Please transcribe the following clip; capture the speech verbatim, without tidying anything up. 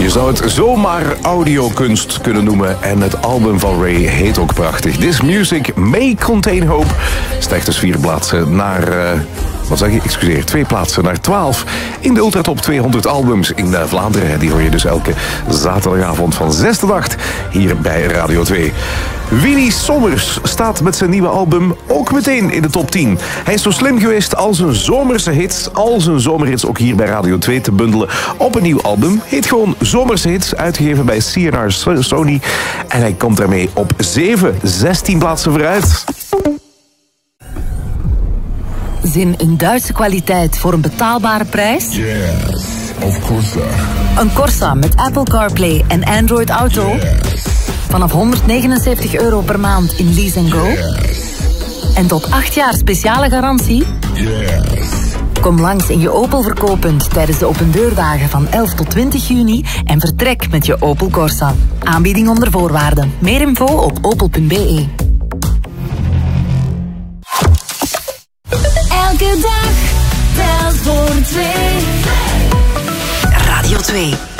Je zou het zomaar audiokunst kunnen noemen. En het album van Ray heet ook prachtig. This Music May Contain Hope. Stijgt dus vier plaatsen naar... Uh, wat zeg je? Excuseer, twee plaatsen naar twaalf. In de Ultratop tweehonderd albums in uh, Vlaanderen. Die hoor je dus elke zaterdagavond van zes tot acht hier bij Radio twee. Willy Sommers staat met zijn nieuwe album ook meteen in de top tien. Hij is zo slim geweest al zijn zomerse hits, al zijn zomerhits ook hier bij Radio twee te bundelen op een nieuw album. Heet gewoon Zomerse Hits, uitgegeven bij C en R Sony. En hij komt daarmee op zeven, zestien plaatsen vooruit. Zin in Duitse kwaliteit voor een betaalbare prijs? Yes, of course. Een Corsa met Apple CarPlay en Android Auto? Yes. Vanaf honderdnegenenzeventig euro per maand in Lease and Go? Yes. En tot acht jaar speciale garantie? Yes. Kom langs in je Opel verkooppunt tijdens de opendeurdagen van elf tot twintig juni en vertrek met je Opel Corsa. Aanbieding onder voorwaarden. Meer info op opel punt be. Elke dag telt voor twee. Radio twee.